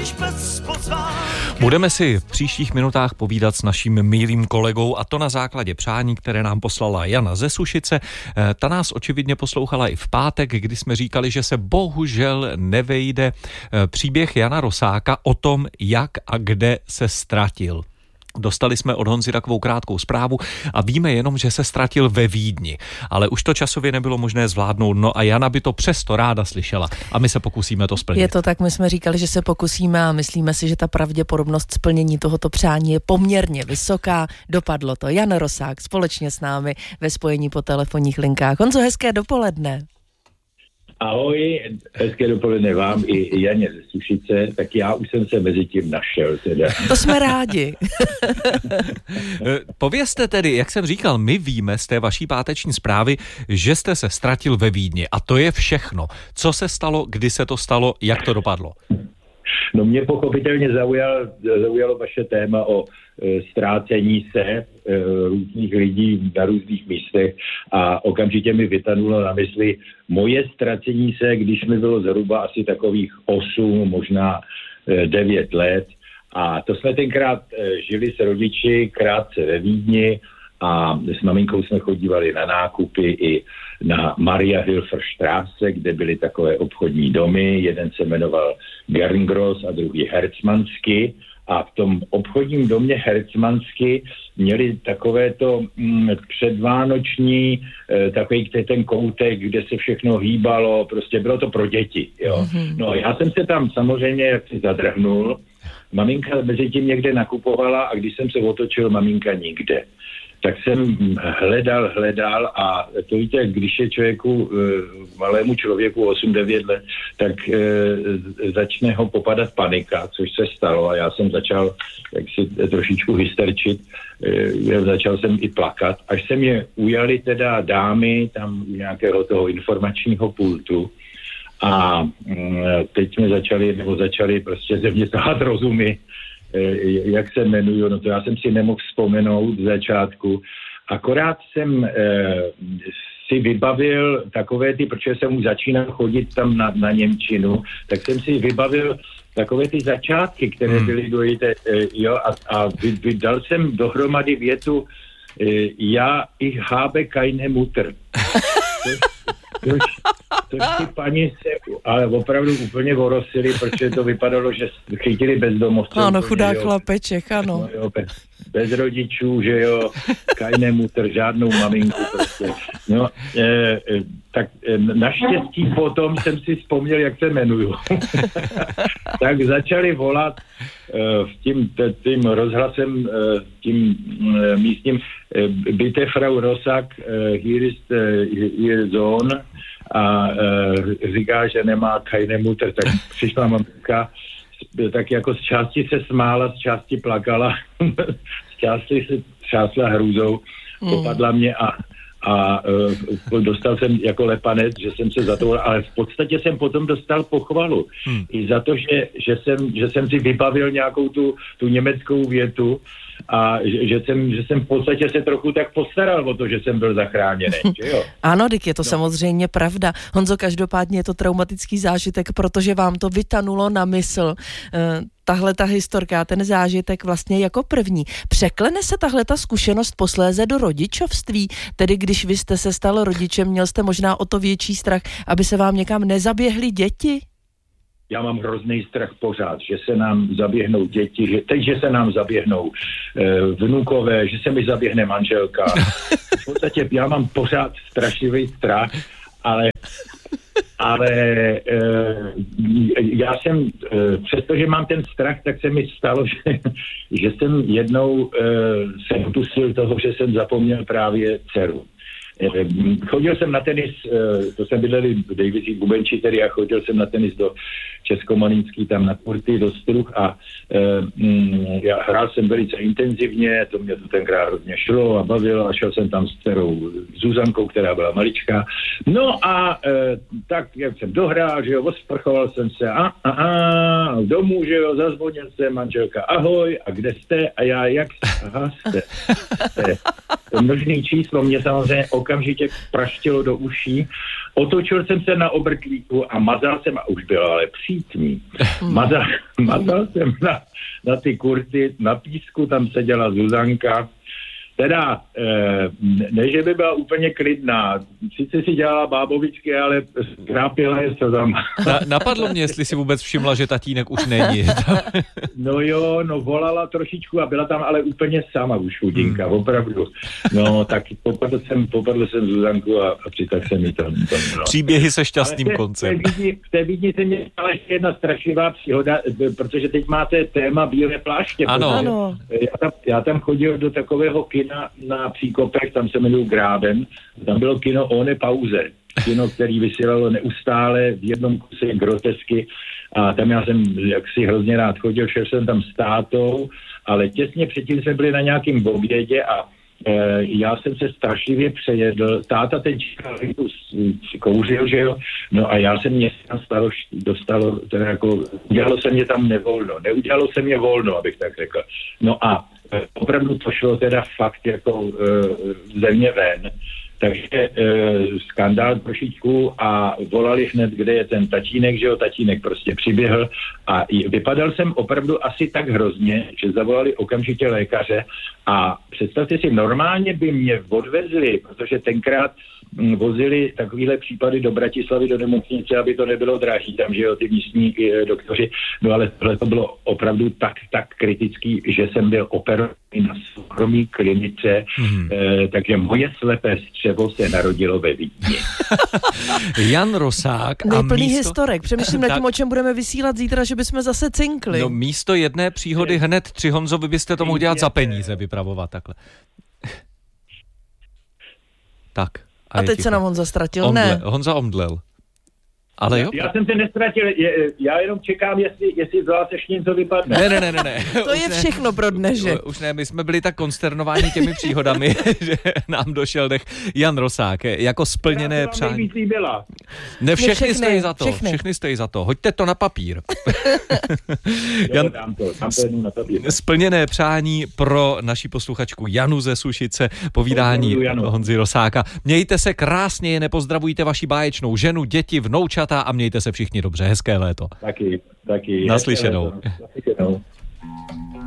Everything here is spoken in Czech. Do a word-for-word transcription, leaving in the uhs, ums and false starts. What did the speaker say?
Budeme si v příštích minutách povídat s naším milým kolegou, a to na základě přání, které nám poslala Jana ze Sušice. Ta nás očividně poslouchala i v pátek, kdy jsme říkali, že se bohužel nevejde příběh Jana Rosáka o tom, jak a kde se ztratil. Dostali jsme od Honzy takovou krátkou zprávu a víme jenom, že se ztratil ve Vídni. Ale už to časově nebylo možné zvládnout, no a Jana by to přesto ráda slyšela a my se pokusíme to splnit. Je to tak, my jsme říkali, že se pokusíme a myslíme si, že ta pravděpodobnost splnění tohoto přání je poměrně vysoká. Dopadlo to. Jan Rosák společně s námi ve spojení po telefonních linkách. Honzo, hezké dopoledne. Ahoj, hezké dopoledne vám i Janě ze Sušice, tak já už jsem se mezi tím našel teda. To jsme rádi. Povězte tedy, jak jsem říkal, my víme z té vaší páteční zprávy, že jste se ztratil ve Vídni a to je všechno. Co se stalo, kdy se to stalo, jak to dopadlo? No mě pochopitelně zaujal, zaujalo vaše téma o e, ztrácení se e, různých lidí na různých místech a okamžitě mi vytanulo na mysli moje ztracení se, když mi bylo zhruba asi takových osm, možná e, devět let. A to jsme tenkrát e, žili s rodiči krátce ve Vídni a s maminkou jsme chodívali na nákupy i na Mariahilfer Straße, kde byly takové obchodní domy. Jeden se jmenoval Gerngross a druhý Herzmansky. A v tom obchodním domě Herzmansky měli takovéto mm, předvánoční, e, takový ten koutek, kde se všechno hýbalo, prostě bylo to pro děti. Jo. Mm-hmm. No já jsem se tam samozřejmě zadrhnul. Maminka mezi tím někde nakupovala a když jsem se otočil, maminka nikde. Tak jsem hledal, hledal a to víte, když je člověku, malému člověku osm devět let, tak e, začne ho popadat panika, což se stalo a já jsem začal jak si trošičku hysterčit, e, začal jsem i plakat, až se mě ujali teda dámy tam u nějakého toho informačního pultu a e, teď jsme začali, nebo začali prostě ze mě tahat rozumy, jak se jmenuju, no to já jsem si nemohl vzpomenout z začátku. Akorát jsem e, si vybavil takové ty, protože jsem už začínal chodit tam na, na němčinu, tak jsem si vybavil takové ty začátky, které byly dojité, e, jo, a, a vydal jsem dohromady větu e, já ich habe keine Mutter. Což, což ty paní se ale opravdu úplně vorosili, protože to vypadalo, že chytili bezdomovce. Ano, chudá chlapeček, ano. No, jo, bez, bez rodičů, že jo, keine Mutter, žádnou maminku prostě. No, e, tak e, naštěstí potom jsem si vzpomněl, jak se jmenuju. Tak začali volat e, v tím, tím rozhlasem, e, tím e, místním e, bitte Frau Rosak, e, hier ist e, ihr Sohn, a e, říká, že nemá keine Mutter, tak přišla mamka, tak jako z části se smála, z části plakala, z části se třásla hrůzou, popadla mě a, a e, dostal jsem jako lepanec, že jsem se za to, ale v podstatě jsem potom dostal pochvalu. Hmm. I za to, že, že, jsem, že jsem si vybavil nějakou tu, tu německou větu, a že, že, jsem, že jsem v podstatě se trochu tak postaral o to, že jsem byl zachráněný, že jo? Ano, Dick, je to no. samozřejmě pravda. Honzo, každopádně je to traumatický zážitek, protože vám to vytanulo na mysl. Uh, tahle ta historka, ten zážitek vlastně jako první. Překlene se tahle ta zkušenost posléze do rodičovství? Tedy když vy jste se stal rodičem, měl jste možná o to větší strach, aby se vám někam nezaběhly děti? Já mám hrozný strach pořád, že se nám zaběhnou děti, že teď, že se nám zaběhnou e, vnukové, že se mi zaběhne manželka. V podstatě já mám pořád strašlivý strach, ale, ale e, já jsem, e, přestože mám ten strach, tak se mi stalo, že, že jsem jednou e, se utusil toho, že jsem zapomněl právě dceru. Chodil jsem na tenis, to jsem bydleli v Davisy v Bubenči, tedy a chodil jsem na tenis do Českomanínský, tam na kurty, do Struh a mm, já hrál jsem velice intenzivně, to mě to tenkrát hodně šlo a bavilo a šel jsem tam s dcerou Zuzankou, která byla maličká. No a e, tak, jak jsem dohrál, že jo, osprchoval jsem se a, a, a domů, že jo, zazvonil jsem, manželka, ahoj, a kde jste? A já, jak Aha, jste, jste. To množné číslo mě samozřejmě okamžitě praštilo do uší. Otočil jsem se na obrtlíku a mazal jsem, a už bylo ale přítmí, mazal, mazal jsem na, na ty kurty, na písku tam seděla Zuzanka. Teda, ne, že by byla úplně klidná. Sice si dělala bábovičky, ale skrápila je se tam. Na, napadlo mě, jestli si vůbec všimla, že tatínek už není. No jo, no volala trošičku a byla tam ale úplně sama už chudinka, hmm. opravdu. No tak popadl jsem, popadl jsem Zuzanku a, a přitak se mi tam. tam no. Příběhy se šťastným v té, koncem. V té Vídni se mě stala ještě jedna strašlivá příhoda, protože teď máte téma bílé pláště. Ano. ano. Já tam, já tam chodil do takového kina Na, na Příkopech, tam se jmenuji Gráben, tam bylo kino One pauze, kino, který vysílalo neustále v jednom kuse grotesky a tam já jsem jaksi hrozně rád chodil, šel jsem tam s tátou, ale těsně předtím jsme byli na nějakým obědě a e, já jsem se strašlivě přejedl, táta ten číkalíku kouřil, že jo, no a já jsem mě tam stalo, dostalo, teda jako, udělalo se mě tam nevolno, neudělalo se mě volno, abych tak řekl, no a opravdu to šlo teda fakt jako uh, země ven. Takže uh, skandál trošičku a volali hned, kde je ten tatínek, že jo, tatínek prostě přiběhl a vypadal jsem opravdu asi tak hrozně, že zavolali okamžitě lékaře a představte si, normálně by mě odvezli, protože tenkrát m, vozili takovýhle případy do Bratislavy, do nemocnice, aby to nebylo drahý, tam, že jo, ty místní e, doktoři, no ale tohle to bylo opravdu tak, tak kritický, že jsem byl operovaný na soukromý klinice, mm. e, takže moje slepé střevo se narodilo ve Vídni. Jan Rosák a Nejplný místo... historek. Přemýšlím nad tím, o čem budeme vysílat zítra, že bychom zase cinkli. No místo jedné příhody hned tři, Honzo, vy byste to mohli dělat za peníze, vypravovat takhle. Tak. A, a teď ticho. Se nám Honza ztratil, Omdle, ne? Honza omdlel. Ale jo. Já jsem se nestratil, já jenom čekám, jestli, jestli z vás ještě něco vypadne. Ne, ne, ne, ne. ne. To je všechno pro dnešek. Už ne, my jsme byli tak konsternováni těmi příhodami, že nám došel dech. Jan Rosák, jako splněné přání. Ne, všechny, všechny stojí za to, všechny. všechny stojí za to. Hoďte to na papír. Jan, jo, dám to, dám to na papír. Splněné přání pro naši posluchačku Janu ze Sušice, povídání Honzy Rosáka. Mějte se krásně, nepozdravujte vaši báječnou ženu, děti, vnoučata a mějte se všichni dobře. Hezké léto. Taky, taky. Naslyšenou. Naslyšenou.